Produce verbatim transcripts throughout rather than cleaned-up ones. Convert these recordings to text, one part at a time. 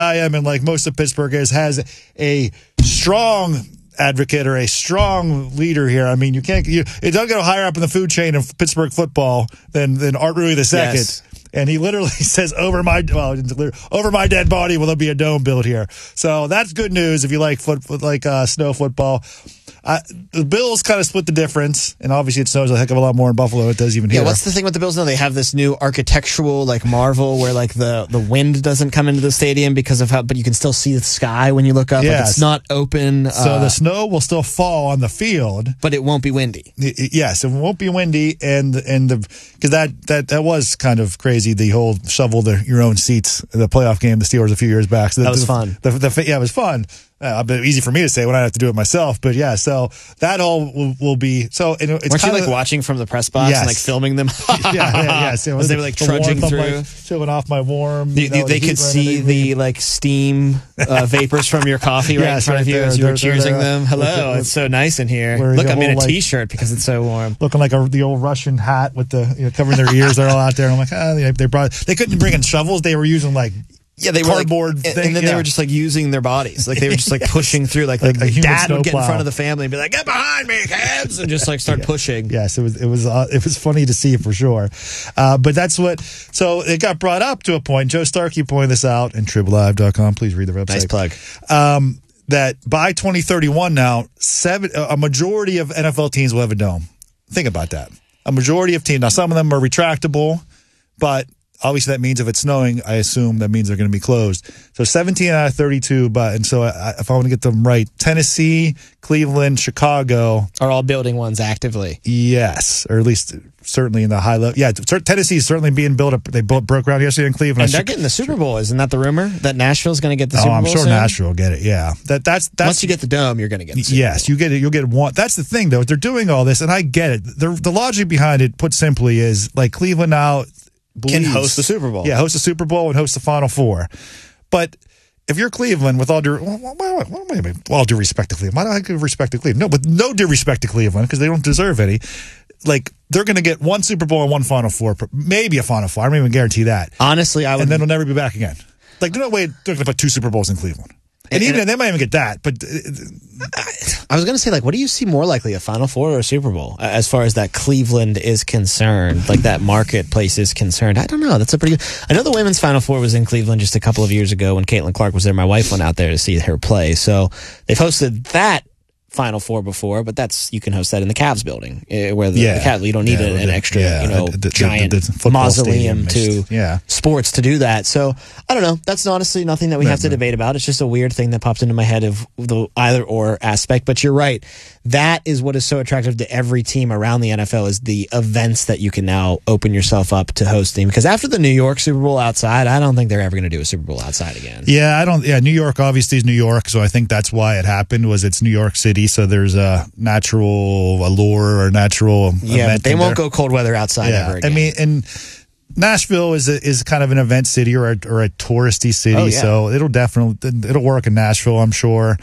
I am, and like most of Pittsburgh is, has a strong advocate or a strong leader here. I mean, you can't. You, it doesn't go higher up in the food chain of Pittsburgh football than than Art Rui the second. Yes. And he literally says, "Over my well, over my dead body, will there be a dome built here?" So that's good news if you like foot, like uh, snow football. Uh, the Bills kind of split the difference, and obviously it snows a heck of a lot more in Buffalo. It does even here. Yeah, what's the thing with the Bills now? They have this new architectural like marvel where like the, the wind doesn't come into the stadium because of how, but you can still see the sky when you look up. Yes. Like it's not open. So uh, the snow will still fall on the field, but it won't be windy. It, it, yes, it won't be windy, and and the because that, that that was kind of crazy. The whole shovel the, your own seats, the playoff game, the Steelers a few years back. So that the, was the, fun. The, the, the, yeah, it was fun. Uh, but easy for me to say when I have to do it myself. But yeah, so that all will, will be so. It, it's Weren't you kinda, like watching from the press box yes. and like filming them? yeah, yeah, yeah. So As they were like trudging through, like, showing off my warm. The, you know, they the could see the like steam uh, vapors from your coffee right yes, in front right of you there. as you were they're, cheersing they're, them. Hello, with, with, it's so nice in here. Look, I'm in a like, t-shirt because it's so warm. Looking like a, the old Russian hat with the you know, covering their ears. They're all out there. And I'm like, ah, they, they brought. They couldn't bring in shovels. They were using like. Yeah, they were cardboard like, thing, and then yeah. they were just like using their bodies, like they were just like yes. pushing through, like like, like like dad would get plow. in front of the family and be like, "Get behind me, kids!" and just like start yeah. pushing. Yes, it was it was uh, it was funny to see for sure, uh, but that's what. So it got brought up to a point. Joe Starkey pointed this out in Trib Live dot com. Please read the website. Nice plug. Um, that by twenty thirty-one now, seven a majority of N F L teams will have a dome. Think about that. A majority of teams. Now some of them are retractable, but. Obviously, that means if it's snowing, I assume that means they're going to be closed. So seventeen out of thirty-two, but and so I, if I want to get them right, Tennessee, Cleveland, Chicago are all building ones actively. Yes, or at least certainly in the high level. Yeah, Tennessee is certainly being built up. They broke ground yesterday in Cleveland. And they're getting the Super Bowl. Isn't that the rumor that Nashville's going to get the oh, Super Bowl? I'm sure soon? Nashville will get it. Yeah, that that's that's once you get the dome, you're going to get the Super yes, Bowl. you get it. You'll get one. That's the thing, though. They're doing all this, and I get it. The, the logic behind it, put simply, is like Cleveland now. Believes, can host the Super Bowl. Yeah, host the Super Bowl and host the Final Four. But if you're Cleveland, with all due, well, well, well, well, well, all due respect to Cleveland, why do I give respect to Cleveland? No, with no due respect to Cleveland, because they don't deserve any. Like, they're going to get one Super Bowl and one Final Four, maybe a Final Four. I don't even guarantee that. Honestly, I would. And then they'll never be back again. Like, no way they're going to put two Super Bowls in Cleveland. And, and even and they might even get that, but I was going to say, like, what do you see more likely, a Final Four or a Super Bowl, as far as that Cleveland is concerned, like that marketplace is concerned? I don't know. That's a pretty good. I know the women's Final Four was in Cleveland just a couple of years ago when Caitlin Clark was there. My wife went out there to see her play, so they've hosted that Final Four before, but that's you can host that in the Cavs building, uh, where the, yeah. the Cavs you don't need yeah, an, an extra, yeah, you know, the, the, the, giant the mausoleum to yeah. sports to do that. So I don't know. That's honestly nothing that we no, have to no. debate about. It's just a weird thing that popped into my head of the either or aspect. But you're right. That is what is so attractive to every team around the N F L is the events that you can now open yourself up to hosting. Because after the New York Super Bowl outside, I don't think they're ever going to do a Super Bowl outside again. Yeah, I don't. Yeah, New York obviously is New York, so I think that's why it happened. Was it's New York City, so there's a natural allure or natural. Yeah, event but they won't there. go cold weather outside yeah, ever again. I mean, and Nashville is a, is kind of an event city or a, or a touristy city, oh, yeah. so it'll definitely it'll work in Nashville, I'm sure.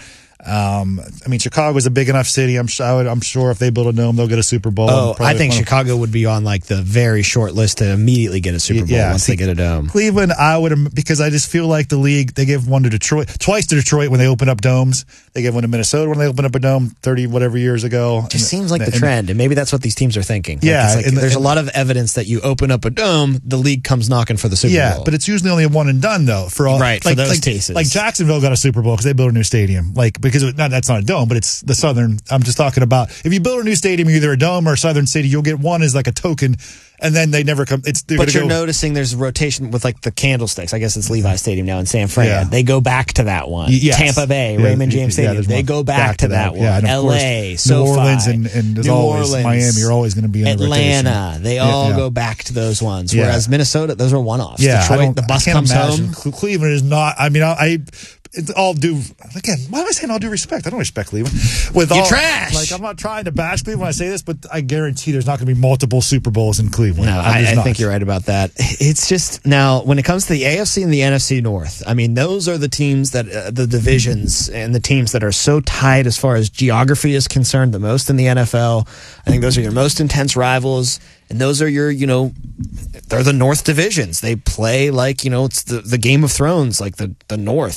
Um, I mean, Chicago's a big enough city. I'm sure. I would, I'm sure if they build a dome, they'll get a Super Bowl. Oh, I think Chicago would be on like the very short list to immediately get a Super Bowl yeah, once see, they get a dome. Cleveland, I would because I just feel like the league they give one to Detroit, twice to Detroit when they open up domes. They give one to Minnesota when they open up a dome thirty whatever years ago. It just and, seems like and, the trend, and maybe that's what these teams are thinking. Yeah, like, like, and, there's and, a lot of evidence that you open up a dome, the league comes knocking for the Super yeah, Bowl. Yeah, but it's usually only a one and done though. For all right like, for those like, cases, like Jacksonville got a Super Bowl because they built a new stadium. Like because it, no, that's not a dome, but it's the Southern. I'm just talking about if you build a new stadium, either a dome or a Southern City, you'll get one as like a token. And then they never come. It's but you're go, noticing there's rotation with like the candlesticks. I guess it's Levi Stadium now in San Fran. Yeah. They go back to that one. Yes. Tampa Bay, yeah, Raymond James yeah, Stadium. They go back, back to, to that, that one. Yeah, L A, New SoFi, Orleans, and, and as New always, Orleans, Miami are always going to be in Atlanta. The rotation. They all yeah, go back to those ones. Yeah. Whereas Minnesota, those are one-offs. Yeah, Detroit, the bus comes imagine. home. Cleveland is not. I mean, I. I It's all due again. Why am I saying all due respect? I don't respect Cleveland. With you all, trash. Like I'm not trying to bash Cleveland when I say this, but I guarantee there's not going to be multiple Super Bowls in Cleveland. No, I, I think you're right about that. It's just now when it comes to the A F C and the N F C North. I mean, those are the teams that uh, the divisions and the teams that are so tight as far as geography is concerned. The most in the N F L. I think those are your most intense rivals. And those are your, you know, they're the North divisions. They play like, you know, it's the, the Game of Thrones, like the, the North.